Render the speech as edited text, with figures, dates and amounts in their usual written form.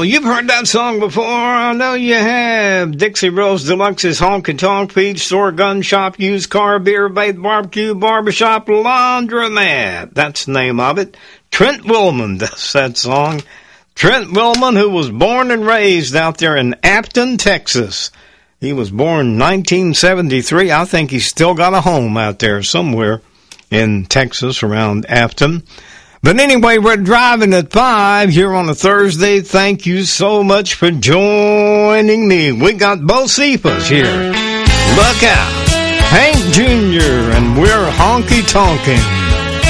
Well, you've heard that song before. I know you have. Dixie Rose Deluxe's Honky Tonk Peach Store, Gun Shop, Used Car, Beer, Bait, Barbecue, Barbershop, Laundromat. That's the name of it. Trent Willman does that song. Trent Willman, who was born and raised out there in Afton, Texas. He was born 1973. I think he's still got a home out there somewhere in Texas around Afton. But anyway, we're driving at 5 here on a Thursday. Thank you so much for joining me. We got Bo Cephas here. Look out. Hank Jr. and we're honky-tonking.